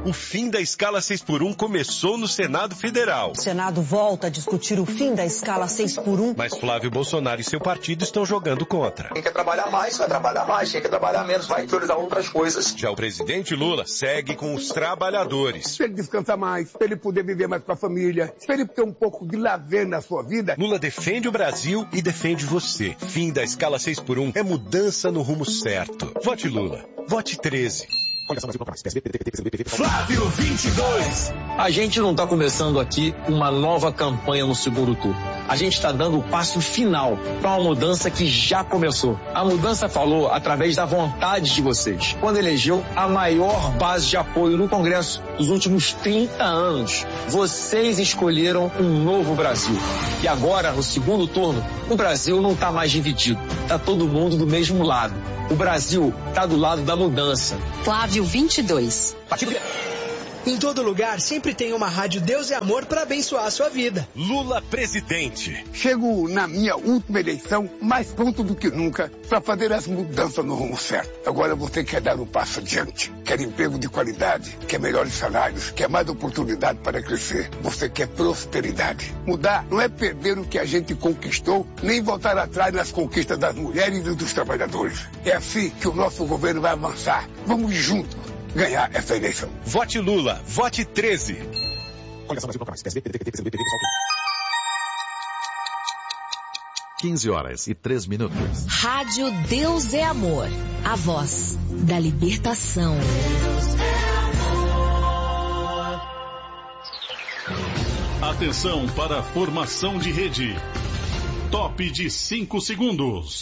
O fim da escala 6x1 começou no Senado Federal. O Senado volta a discutir o fim da escala 6x1. Mas Flávio Bolsonaro e seu partido estão jogando contra. Quem quer trabalhar mais, vai trabalhar mais. Quem quer trabalhar menos, vai priorizar outras coisas. Já o presidente Lula segue com os trabalhadores. Se ele descansar mais, se ele poder viver mais com a família, se ele ter um pouco de lazer na sua vida. Lula defende o Brasil e defende você. Fim da escala 6x1 é mudança no rumo certo. Vote Lula. Vote 13. Flávio 22. A gente não está começando aqui uma nova campanha no segundo turno. A gente está dando o passo final para uma mudança que já começou. A mudança falou através da vontade de vocês, quando elegeu a maior base de apoio no Congresso dos últimos 30 anos. Vocês escolheram um novo Brasil. E agora, no segundo turno, o Brasil não está mais dividido. Está todo mundo do mesmo lado. O Brasil está do lado da mudança. Flávio 22. Em todo lugar sempre tem uma rádio Deus e Amor para abençoar a sua vida. Lula presidente. Chego na minha última eleição mais pronto do que nunca para fazer as mudanças no rumo certo. Agora você quer dar um passo adiante, quer emprego de qualidade, quer melhores salários, quer mais oportunidade para crescer. Você quer prosperidade. Mudar não é perder o que a gente conquistou, nem voltar atrás nas conquistas das mulheres e dos trabalhadores. É assim que o nosso governo vai avançar. Vamos juntos ganhar essa eleição. Vote Lula, vote 13. 15h03. Rádio Deus é Amor, a voz da libertação. Atenção para a formação de rede. Top de 5 segundos.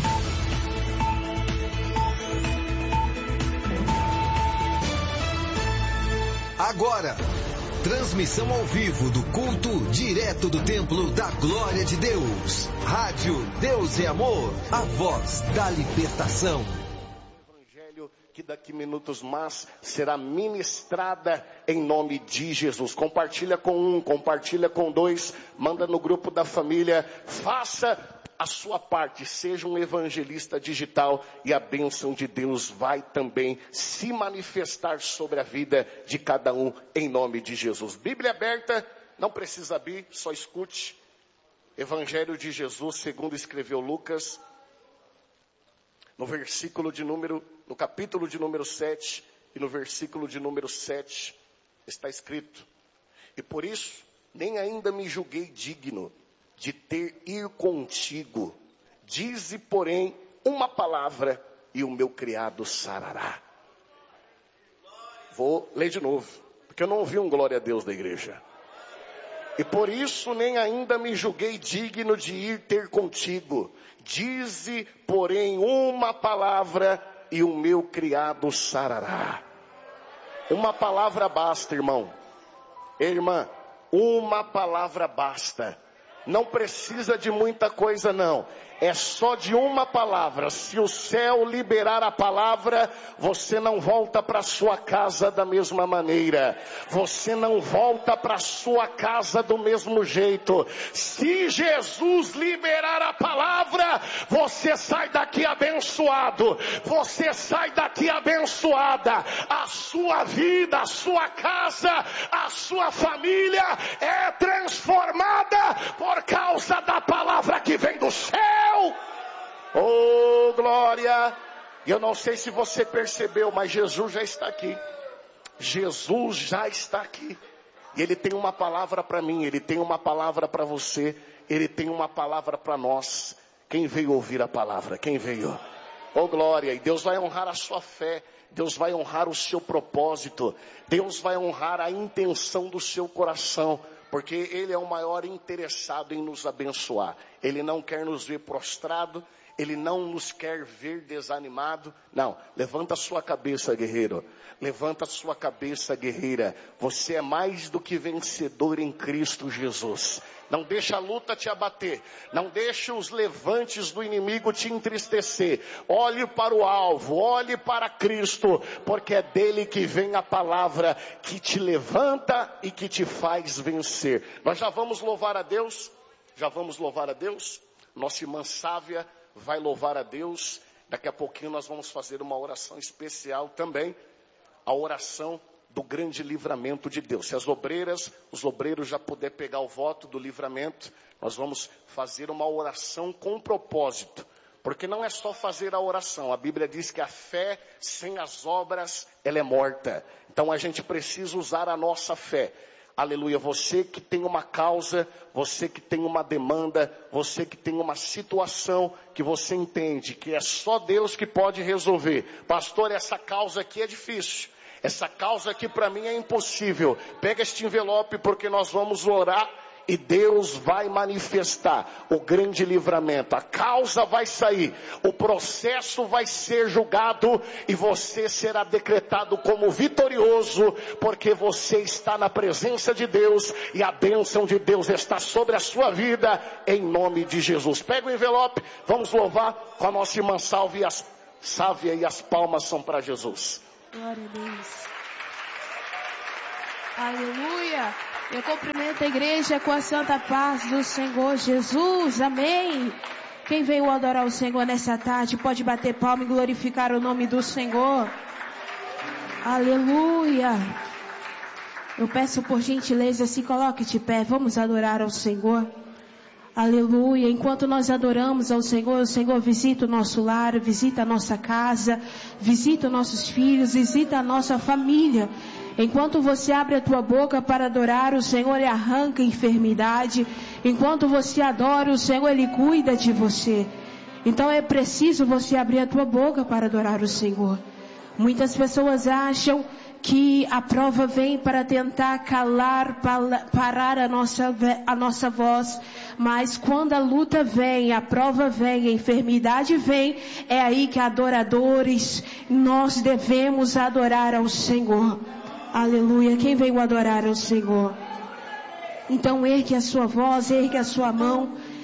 Agora, transmissão ao vivo do culto direto do Templo da Glória de Deus. Rádio Deus é Amor, a voz da libertação. Evangelho que daqui minutos mais será ministrada em nome de Jesus. Compartilha com um, compartilha com dois, manda no grupo da família, faça a sua parte, seja um evangelista digital e a bênção de Deus vai também se manifestar sobre a vida de cada um em nome de Jesus. Bíblia aberta, não precisa abrir, só escute. Evangelho de Jesus, segundo escreveu Lucas, no capítulo de número 7 e no versículo de número 7, está escrito: e por isso nem ainda me julguei digno de ir contigo. Dize, porém, uma palavra e o meu criado sarará. Vou ler de novo, porque eu não ouvi um glória a Deus da igreja. E por isso nem ainda me julguei digno de ir ter contigo. Dize, porém, uma palavra e o meu criado sarará. Uma palavra basta, irmão. Irmã, uma palavra basta. Não precisa de muita coisa não, é só de uma palavra. Se o céu liberar a palavra, você não volta para sua casa da mesma maneira, você não volta para sua casa do mesmo jeito. Se Jesus liberar a palavra, você sai daqui abençoado, você sai daqui abençoada. A sua vida, a sua casa, a sua família é transformada por causa da palavra que vem do céu. Oh, glória! Eu não sei se você percebeu, mas Jesus já está aqui. Jesus já está aqui. E Ele tem uma palavra para mim, Ele tem uma palavra para você, Ele tem uma palavra para nós. Quem veio ouvir a palavra? Quem veio? Oh, glória! E Deus vai honrar a sua fé, Deus vai honrar o seu propósito, Deus vai honrar a intenção do seu coração. Porque Ele é o maior interessado em nos abençoar. Ele não quer nos ver prostrado, Ele não nos quer ver desanimado. Não, levanta a sua cabeça, guerreiro. Levanta a sua cabeça, guerreira. Você é mais do que vencedor em Cristo Jesus. Não deixa a luta te abater. Não deixe os levantes do inimigo te entristecer. Olhe para o alvo, olhe para Cristo, porque é dele que vem a palavra que te levanta e que te faz vencer. Nós já vamos louvar a Deus? Já vamos louvar a Deus? Nossa irmã Sávia vai louvar a Deus. Daqui a pouquinho nós vamos fazer uma oração especial também. A oração do grande livramento de Deus. Se as obreiras, os obreiros já puder pegar o voto do livramento, nós vamos fazer uma oração com propósito. Porque não é só fazer a oração. A Bíblia diz que a fé sem as obras, ela é morta. Então a gente precisa usar a nossa fé. Aleluia, você que tem uma causa, você que tem uma demanda, você que tem uma situação que você entende que é só Deus que pode resolver. Pastor, essa causa aqui é difícil. Essa causa aqui para mim é impossível. Pega este envelope porque nós vamos orar e Deus vai manifestar o grande livramento. A causa vai sair, o processo vai ser julgado e você será decretado como vitorioso, porque você está na presença de Deus e a bênção de Deus está sobre a sua vida, em nome de Jesus. Pega o envelope, vamos louvar com a nossa irmã Sávia e as palmas são para Jesus. Glória a Deus. Aleluia. Eu cumprimento a igreja com a santa paz do Senhor Jesus. Amém. Quem veio adorar o Senhor nessa tarde pode bater palma e glorificar o nome do Senhor. Aleluia. Eu peço por gentileza, se coloque de pé. Vamos adorar ao Senhor. Aleluia. Enquanto nós adoramos ao Senhor, o Senhor visita o nosso lar, visita a nossa casa, visita nossos filhos, visita a nossa família. Enquanto você abre a tua boca para adorar, o Senhor Ele arranca a enfermidade. Enquanto você adora, o Senhor Ele cuida de você. Então é preciso você abrir a tua boca para adorar o Senhor. Muitas pessoas acham que a prova vem para tentar calar, parar a nossa voz. Mas quando a luta vem, a prova vem, a enfermidade vem, é aí que adoradores, nós devemos adorar ao Senhor. Aleluia. Quem veio adorar ao Senhor? Então ergue a sua voz, ergue a sua mão